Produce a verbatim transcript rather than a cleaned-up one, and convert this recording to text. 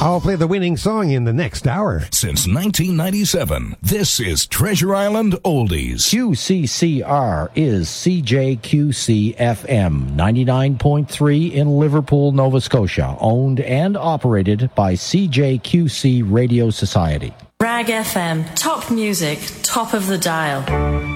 I'll play the winning song in the next hour. Since nineteen ninety-seven, this is Treasure Island Oldies. Q C C R is C J Q C F M, ninety-nine point three in Liverpool, Nova Scotia, owned and operated by C J Q C Radio Society. Rag F M, top music, top of the dial.